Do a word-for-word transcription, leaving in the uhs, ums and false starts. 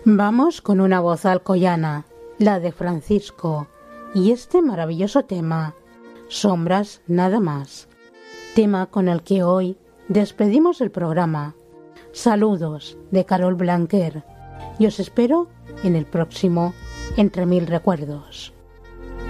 Vamos con una voz alcoyana, la de Francisco, y este maravilloso tema, Sombras nada más, tema con el que hoy despedimos el programa. Saludos de Carol Blanquer y os espero en el próximo Entre Mil Recuerdos.